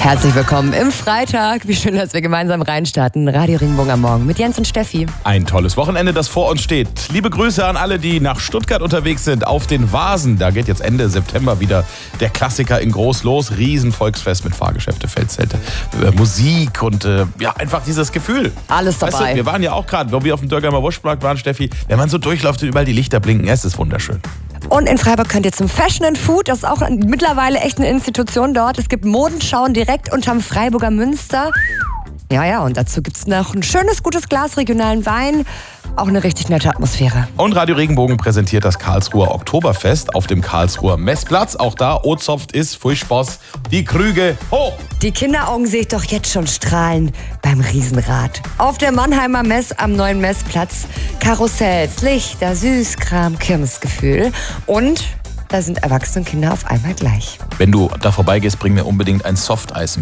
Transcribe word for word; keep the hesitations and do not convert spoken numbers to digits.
Herzlich willkommen im Freitag. Wie schön, dass wir gemeinsam reinstarten. Radio Regenbogen am Morgen mit Jens und Steffi. Ein tolles Wochenende, das vor uns steht. Liebe Grüße an alle, die nach Stuttgart unterwegs sind, auf den Vasen. Da geht jetzt Ende September wieder der Klassiker in groß los. Riesenvolksfest mit Fahrgeschäfte, Feldzelte, äh, Musik und äh, ja, einfach dieses Gefühl. Alles dabei. Weißt du, wir waren ja auch gerade, wo wir auf dem Dörgeheimer Wurstmarkt waren, Steffi, wenn man so durchläuft und überall die Lichter blinken, es ist wunderschön. Und in Freiburg könnt ihr zum Fashion and Food, das ist auch mittlerweile echt eine Institution dort. Es gibt Modenschauen direkt unterm Freiburger Münster. Ja, ja, und dazu gibt es noch ein schönes, gutes Glas regionalen Wein. Auch eine richtig nette Atmosphäre. Und Radio Regenbogen präsentiert das Karlsruher Oktoberfest auf dem Karlsruher Messplatz. Auch da, Ozopft ist, Furchtboss, die Krüge hoch. Die Kinderaugen sehe ich doch jetzt schon strahlen beim Riesenrad. Auf der Mannheimer Mess am neuen Messplatz. Karussells, Lichter, Süßkram, Kirmesgefühl. Und da sind Erwachsene und Kinder auf einmal gleich. Wenn du da vorbeigehst, bring mir unbedingt ein Softeis mit.